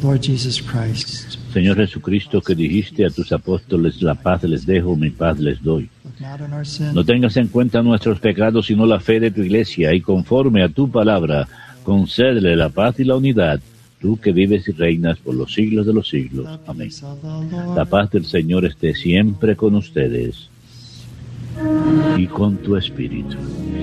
Lord Jesus Christ, Señor Jesucristo, que dijiste a tus apóstoles, la paz les dejo, mi paz les doy. look not on our sin, No tengas en cuenta nuestros pecados, sino la fe de tu iglesia, y conforme a tu palabra, concédele la paz y la unidad, tú que vives y reinas por los siglos de los siglos. the Amén. peace of the Lord. La paz del Señor esté siempre con ustedes y con tu espíritu.